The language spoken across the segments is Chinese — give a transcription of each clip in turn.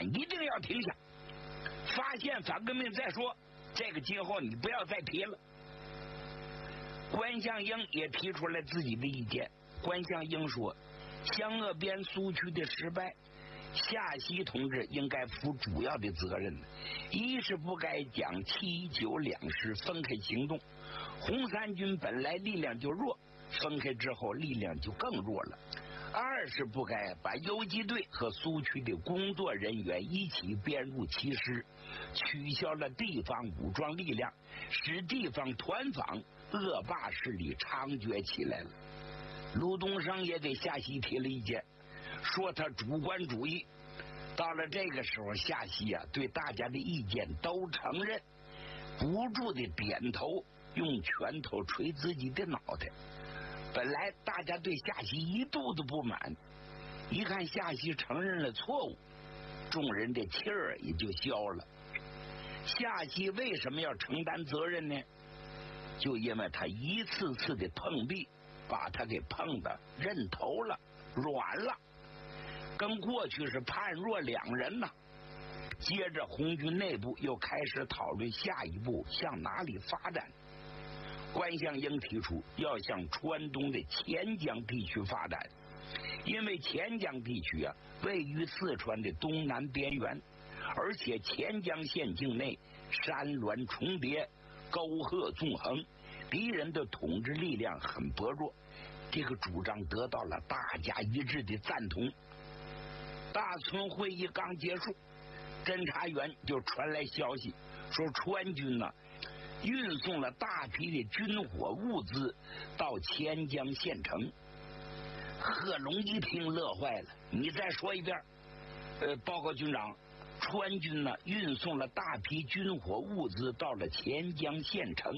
一定要停下，发现反革命再说，这个今后你不要再提了。关向应也提出来自己的意见。关向应说，湘鄂边苏区的失败，夏曦同志应该负主要的责任。一是不该将7、9两师分开行动，红三军本来力量就弱，分开之后力量就更弱了。二是不该把游击队和苏区的工作人员一起编入其师，取消了地方武装力量，使地方团访恶霸势力猖獗起来了。卢东升也给夏曦提了意见，说他主观主义。到了这个时候，夏曦对大家的意见都承认，不住的点头，用拳头捶自己的脑袋。本来大家对夏曦一肚子不满，一看夏曦承认了错误，众人的气儿也就消了。夏曦为什么要承担责任呢？就因为他一次次的碰壁，把他给碰得认头了，软了，跟过去是判若两人呐。接着红军内部又开始讨论下一步向哪里发展。关向应提出要向川东的钱江地区发展，因为钱江地区位于四川的东南边缘，而且钱江县境内山峦重叠，沟壑纵横，敌人的统治力量很薄弱。这个主张得到了大家一致的赞同。大村会议刚结束，侦察员就传来消息，说川军运送了大批的军火物资到钱江县城。贺龙一听乐坏了，你再说一遍。报告军长，川军运送了大批军火物资到了钱江县城。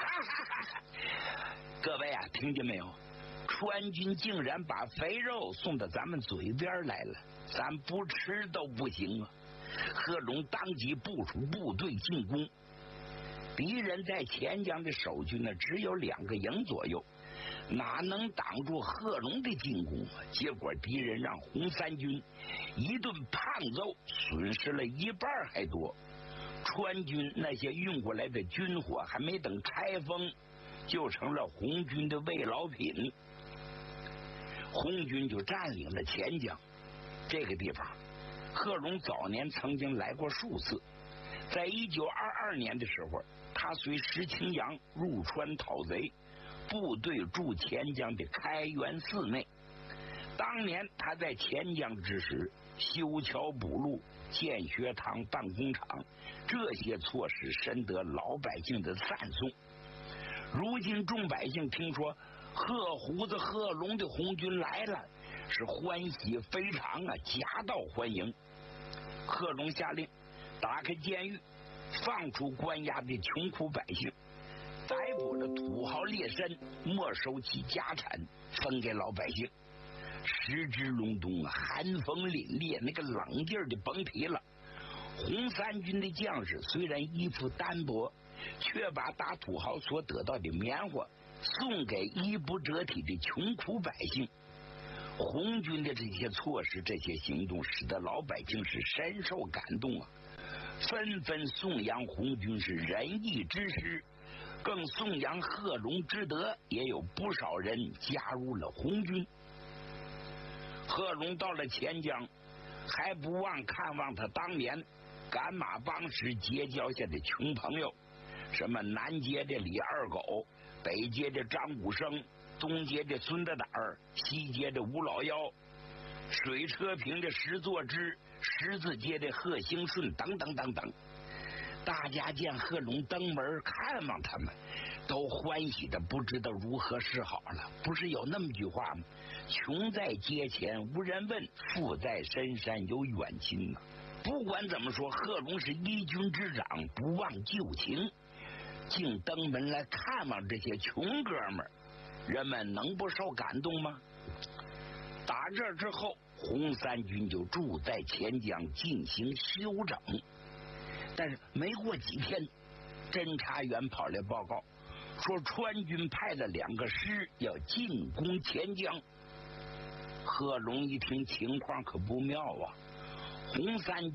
各位听见没有？川军竟然把肥肉送到咱们嘴边来了，咱不吃都不行啊！贺龙当即部署部队进攻。敌人在钱江的守军只有2个营左右，哪能挡住贺龙的进攻啊？结果敌人让红三军一顿胖揍，损失了1半还多。川军那些运过来的军火还没等拆封，就成了红军的慰劳品。红军就占领了钱江这个地方。贺龙早年曾经来过数次，在1922年的时候，他随石青阳入川讨贼，部队驻钱江的开元寺内。当年他在钱江之时，修桥补路、建学堂、办工厂，这些措施深得老百姓的赞颂。如今众百姓听说贺胡子贺龙的红军来了，是欢喜非常夹道欢迎。贺龙下令打开监狱，放出关押的穷苦百姓，逮捕了土豪劣绅，没收其家产，分给老百姓。时值隆冬寒风凛冽，那个冷劲儿就甭提了。红三军的将士虽然衣服单薄，却把打土豪所得到的棉花送给衣不遮体的穷苦百姓。红军的这些措施、这些行动，使得老百姓是深受感动纷纷颂扬红军是仁义之师，更颂扬贺龙之德，也有不少人加入了红军。贺龙到了钱江，还不忘看望他当年赶马帮时结交下的穷朋友，什么南街的李二狗，北街的张武生，东街的孙大胆儿，西街的吴老幺，水车坪的石作之，十字街的贺兴顺等等等等。大家见贺龙登门看望他们，都欢喜的不知道如何是好了。不是有那么句话吗？穷在街前无人问，富在深山有远亲不管怎么说，贺龙是一军之长，不忘旧情，竟登门来看望这些穷哥们儿，人们能不受感动吗？打这之后，红三军就住在钱江进行休整。但是没过几天，侦察员跑来报告说，川军派了2个师要进攻钱江。贺龙一听情况可不妙红三